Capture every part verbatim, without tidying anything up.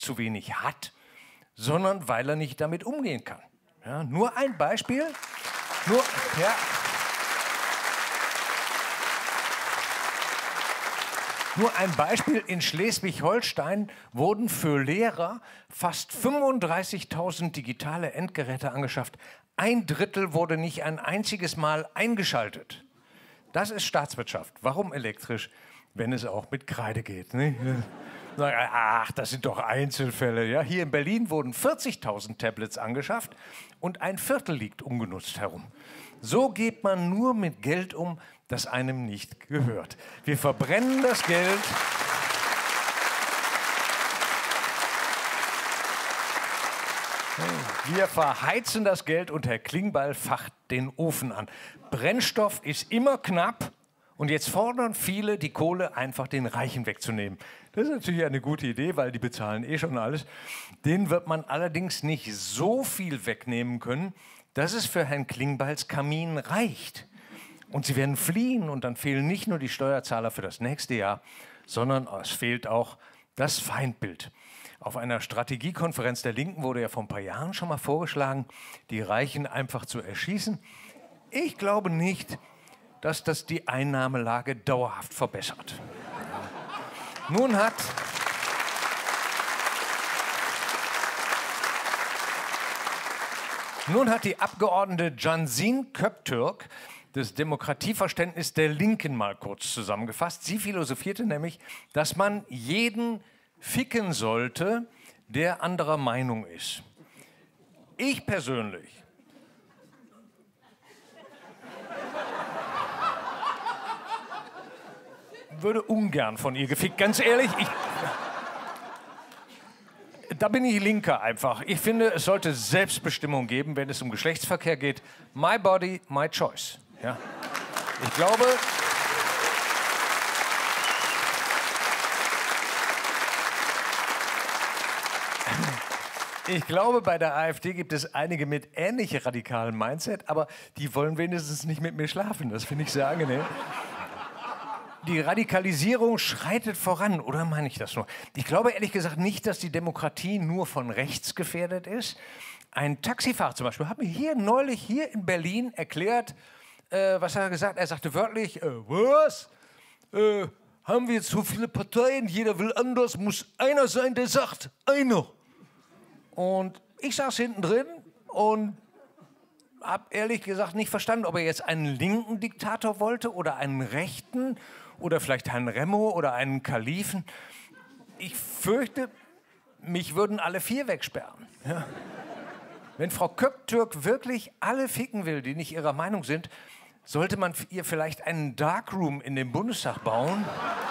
zu wenig hat, sondern weil er nicht damit umgehen kann. Ja, nur ein Beispiel. Nur, ja. Nur ein Beispiel, in Schleswig-Holstein wurden für Lehrer fast fünfunddreißigtausend digitale Endgeräte angeschafft. Ein Drittel wurde nicht ein einziges Mal eingeschaltet. Das ist Staatswirtschaft. Warum elektrisch, wenn es auch mit Kreide geht? Ne? Ach, das sind doch Einzelfälle. Ja? Hier in Berlin wurden vierzigtausend Tablets angeschafft und ein Viertel liegt ungenutzt herum. So geht man nur mit Geld um, das einem nicht gehört. Wir verbrennen das Geld. Wir verheizen das Geld und Herr Klingbeil facht den Ofen an. Brennstoff ist immer knapp und jetzt fordern viele, die Kohle einfach den Reichen wegzunehmen. Das ist natürlich eine gute Idee, weil die bezahlen eh schon alles. Denen wird man allerdings nicht so viel wegnehmen können, dass es für Herrn Klingbeils Kamin reicht. Und sie werden fliehen und dann fehlen nicht nur die Steuerzahler für das nächste Jahr, sondern es fehlt auch das Feindbild. Auf einer Strategiekonferenz der Linken wurde ja vor ein paar Jahren schon mal vorgeschlagen, die Reichen einfach zu erschießen. Ich glaube nicht, dass das die Einnahmelage dauerhaft verbessert. Nun hat... Nun hat die Abgeordnete Cansin Köptürk das Demokratieverständnis der Linken mal kurz zusammengefasst. Sie philosophierte nämlich, dass man jeden ficken sollte, der anderer Meinung ist. Ich persönlich würde ungern von ihr gefickt. Ganz ehrlich, ich... Da bin ich Linker einfach. Ich finde, es sollte Selbstbestimmung geben, wenn es um Geschlechtsverkehr geht. My body, my choice. Ja. Ich glaube, ich glaube, bei der AfD gibt es einige mit ähnlich radikalem Mindset, aber die wollen wenigstens nicht mit mir schlafen. Das finde ich sehr angenehm. Die Radikalisierung schreitet voran, oder meine ich das nur? Ich glaube ehrlich gesagt nicht, dass die Demokratie nur von rechts gefährdet ist. Ein Taxifahrer zum Beispiel hat mir hier neulich hier in Berlin erklärt, äh, was hat er gesagt? Er sagte wörtlich, äh, was? Äh, haben wir jetzt so viele Parteien, jeder will anders, muss einer sein, der sagt, einer. Und ich saß hinten drin und habe ehrlich gesagt nicht verstanden, ob er jetzt einen linken Diktator wollte oder einen rechten oder vielleicht Herrn Remo oder einen Kalifen. Ich fürchte, mich würden alle vier wegsperren. Ja. Wenn Frau Köptürk wirklich alle ficken will, die nicht ihrer Meinung sind, sollte man ihr vielleicht einen Darkroom in den Bundestag bauen.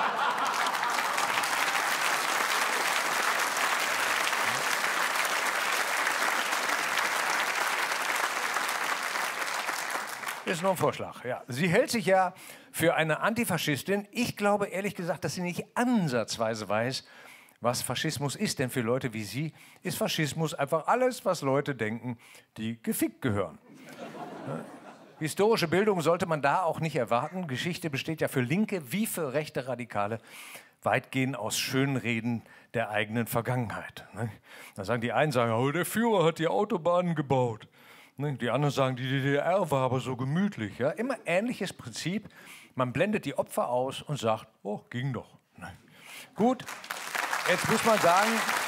Das ist nur ein Vorschlag. Ja. Sie hält sich ja für eine Antifaschistin. Ich glaube ehrlich gesagt, dass sie nicht ansatzweise weiß, was Faschismus ist. Denn für Leute wie sie ist Faschismus einfach alles, was Leute denken, die gefickt gehören. Ja. Historische Bildung sollte man da auch nicht erwarten. Geschichte besteht ja für Linke wie für rechte Radikale weitgehend aus Schönreden der eigenen Vergangenheit. Da sagen die einen, sagen, oh, der Führer hat die Autobahnen gebaut. Die anderen sagen, die D D R war aber so gemütlich. Ja? Immer ähnliches Prinzip. Man blendet die Opfer aus und sagt, oh, ging doch. Nein. Gut, jetzt muss man sagen,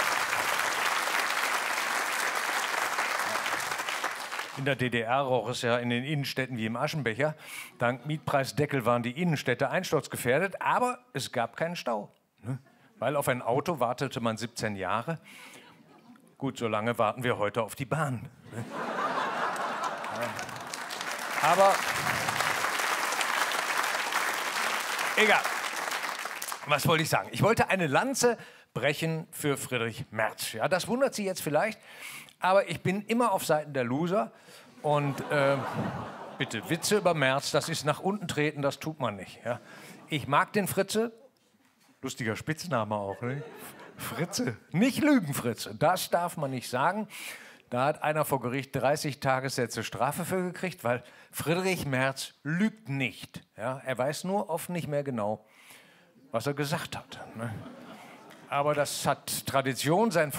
in der D D R roch es ja in den Innenstädten wie im Aschenbecher. Dank Mietpreisdeckel waren die Innenstädte einsturzgefährdet, aber es gab keinen Stau. Ne? Weil auf ein Auto wartete man siebzehn Jahre. Gut, so lange warten wir heute auf die Bahn. Ne? Aber egal. Was wollte ich sagen? Ich wollte eine Lanze brechen für Friedrich Merz. Ja, das wundert Sie jetzt vielleicht, aber ich bin immer auf Seiten der Loser. Und äh, bitte, Witze über Merz, das ist nach unten treten, das tut man nicht. Ja. Ich mag den Fritze. Lustiger Spitzname auch, ne? Fritze. Nicht Lügenfritze, das darf man nicht sagen. Da hat einer vor Gericht dreißig Tagessätze Strafe für gekriegt, weil Friedrich Merz lügt nicht. Ja, er weiß nur oft nicht mehr genau, was er gesagt hat. Ne? Aber das hat Tradition. Sein